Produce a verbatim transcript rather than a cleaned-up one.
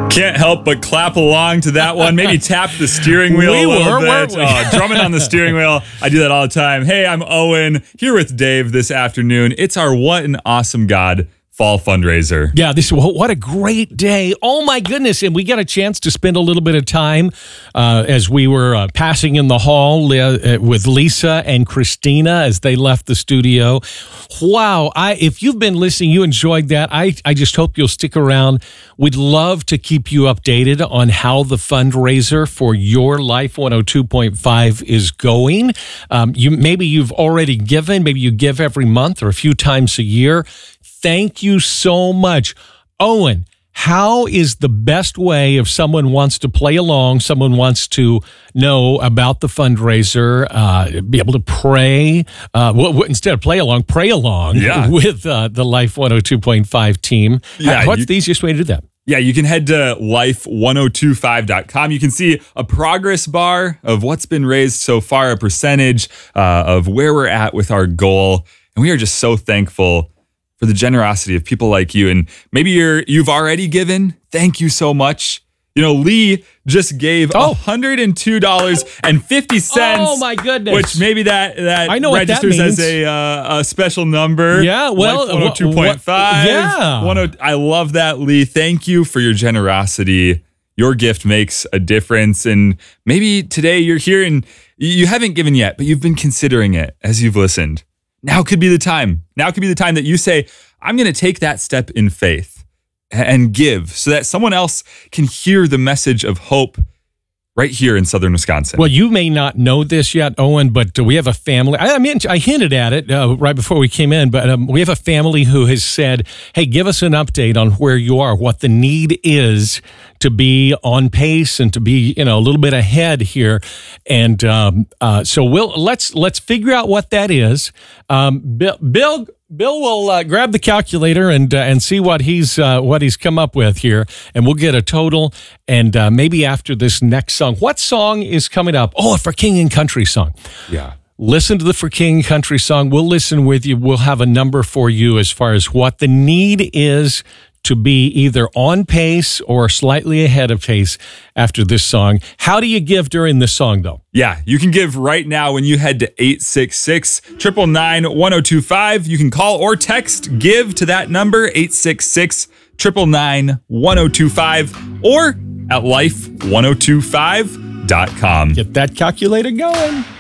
Can't help but clap along to that one. Maybe tap the steering wheel we a little were, bit. weren't we? Oh, drumming on the steering wheel. I do that all the time. Hey, I'm Owen, here with Dave this afternoon. It's our What an Awesome God Fall fundraiser. Yeah, this what a great day. Oh, my goodness. And we got a chance to spend a little bit of time uh, as we were uh, passing in the hall uh, with Lisa and Christina as they left the studio. Wow. I If you've been listening, you enjoyed that. I, I just hope you'll stick around. We'd love to keep you updated on how the fundraiser for Your Life one oh two point five is going. Um, you Maybe you've already given. Maybe you give every month or a few times a year. Thank you so much. Owen, how is the best way if someone wants to play along, someone wants to know about the fundraiser, uh, be able to pray, uh, well, instead of play along, pray along yeah. with uh, the Life one oh two point five team? Yeah, What's you- the easiest way to do that? Yeah, you can head to life one oh two five dot com. You can see a progress bar of what's been raised so far, a percentage uh, of where we're at with our goal. And we are just so thankful for the generosity of people like you. And maybe you're, you've already given. Thank you so much. You know, Lee just gave Oh. one hundred two dollars and fifty cents. Oh, my goodness. Which maybe that, that I know what that registers as means. a, uh, a special number. Yeah, well, Life one oh two point five. yeah. one oh I love that, Lee. Thank you for your generosity. Your gift makes a difference. And maybe today you're here and you haven't given yet, but you've been considering it as you've listened. Now could be the time. Now could be the time that you say, I'm going to take that step in faith and give so that someone else can hear the message of hope right here in southern Wisconsin. Well, you may not know this yet, Owen, but uh, we have a family. I, I mean, I hinted at it uh, right before we came in, but um, we have a family who has said, hey, give us an update on where you are, what the need is to be on pace and to be, you know, a little bit ahead here. And um, uh, so we'll let's let's figure out what that is. Um, Bill, Bill Bill will uh, grab the calculator and uh, and see what he's uh, what he's come up with here, and we'll get a total. And uh, maybe after this next song, what song is coming up? Oh, a For King and Country song. Yeah. Listen to the For King and Country song. We'll listen with you. We'll have a number for you as far as what the need is to be either on pace or slightly ahead of pace after this song. How do you give during this song, though? Yeah, you can give right now when you head to eight six six, nine nine nine, one oh two five. You can call or text give to that number, eight six six, nine nine nine, one oh two five, or at life one oh two five dot com. Get that calculator going.